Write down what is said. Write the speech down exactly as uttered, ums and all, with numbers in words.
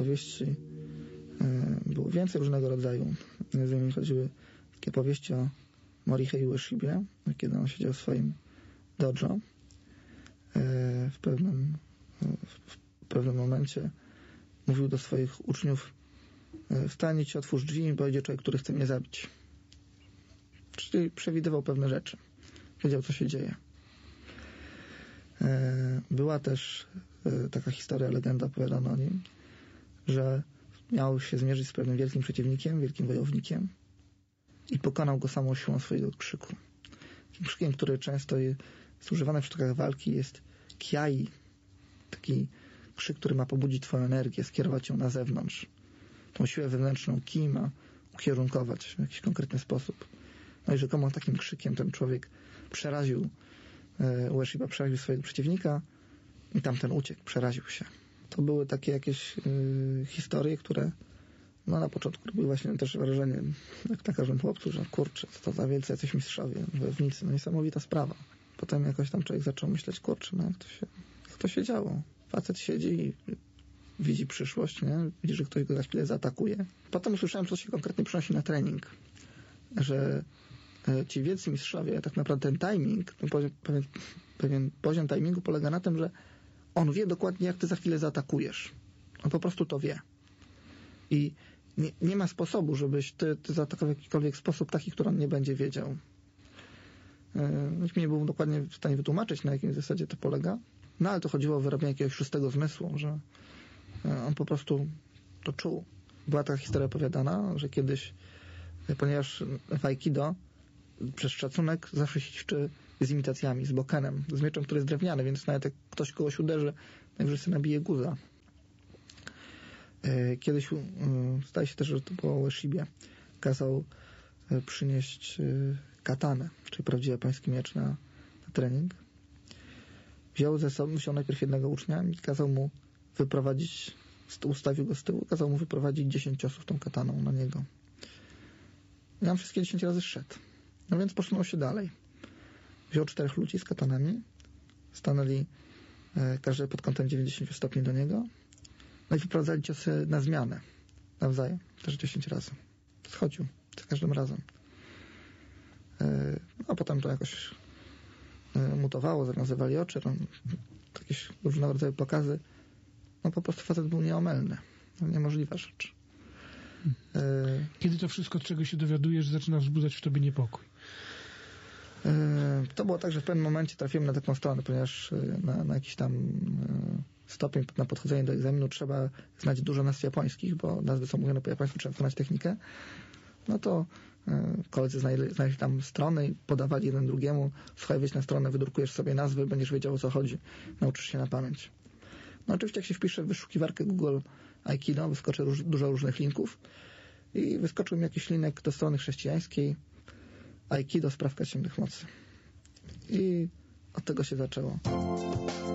opowieści było więcej różnego rodzaju. Między innymi chodziły takie powieści o Morihei Ueszibie, kiedy on siedział w swoim dojo. W pewnym, w pewnym momencie mówił do swoich uczniów: wstań, idź, otwórz drzwi, bo idzie człowiek, który chce mnie zabić. Czyli przewidywał pewne rzeczy. Wiedział, co się dzieje. Była też taka historia, legenda opowiadana o nim, że miał się zmierzyć z pewnym wielkim przeciwnikiem, wielkim wojownikiem i pokonał go samą siłą swojego krzyku. Takim krzykiem, który często jest używany w sztukach walki, jest kiai. Taki krzyk, który ma pobudzić twoją energię, skierować ją na zewnątrz. Tą siłę wewnętrzną ki ma ukierunkować w jakiś konkretny sposób. No i rzekomo takim krzykiem ten człowiek przeraził Ueshiba, przeraził swojego przeciwnika i tamten uciekł, przeraził się. To były takie jakieś y, historie, które no na początku robiły właśnie też wrażenie, jak na każdym chłopcu, że kurczę, co to za wielcy jacyś mistrzowie, wojownicy, no niesamowita sprawa. Potem jakoś tam człowiek zaczął myśleć, kurczę, no jak to się, jak to się działo. Facet siedzi i widzi przyszłość, nie? Widzi, że ktoś go za chwilę zaatakuje. Potem usłyszałem, co się konkretnie przynosi na trening, że ci wielcy mistrzowie, tak naprawdę ten timing, ten poziom, pewien, pewien poziom timingu polega na tym, że on wie dokładnie, jak ty za chwilę zaatakujesz. On po prostu to wie. I nie, nie ma sposobu, żebyś ty, ty zaatakował w jakikolwiek sposób taki, który on nie będzie wiedział. Nikt mi nie był dokładnie w stanie wytłumaczyć, na jakim zasadzie to polega. No ale to chodziło o wyrobienie jakiegoś szóstego zmysłu, że on po prostu to czuł. Była taka historia opowiadana, że kiedyś, ponieważ w Aikido przez szacunek zawsze się ćwiczy z imitacjami, z bokenem, z mieczem, który jest drewniany, więc nawet jak ktoś kogoś uderzy, najwyżej sobie nabije guza. Kiedyś, zdaje się też, że to było o Ueszibie, kazał przynieść katanę, czyli prawdziwy japoński miecz na, na trening. Wziął ze sobą, wziął najpierw jednego ucznia i kazał mu wyprowadzić, ustawił go z tyłu, kazał mu wyprowadzić dziesięć ciosów tą kataną na niego. I on wszystkie dziesięć razy szedł. No więc posunął się dalej. Wziął czterech ludzi z katanami, stanęli e, każdy pod kątem dziewięćdziesiąt stopni do niego, no i wyprowadzali ciosy na zmianę, nawzajem, też dziesięć razy. Schodził za każdym razem. E, a potem to jakoś e, mutowało, zawiązywali oczy, no, jakieś różnego rodzaju pokazy. No po prostu facet był nieomylny. No, niemożliwa rzecz. Kiedy to wszystko, czego się dowiadujesz, zaczyna wzbudzać w tobie niepokój? To było tak, że w pewnym momencie trafiłem na taką stronę, ponieważ na, na jakiś tam stopień na podchodzenie do egzaminu trzeba znać dużo nazw japońskich, bo nazwy są mówione po japońsku, trzeba znać technikę. No to koledzy znaleźli, znaleźli tam strony i podawali jeden drugiemu: słuchaj, wejdź na stronę, wydrukujesz sobie nazwy, będziesz wiedział, o co chodzi, nauczysz się na pamięć. No oczywiście jak się wpisze w wyszukiwarkę Google Aikido, wyskoczy róż, dużo różnych linków i wyskoczył mi jakiś linek do strony chrześcijańskiej Aikido, sprawka ciemnych mocy. I od tego się zaczęło.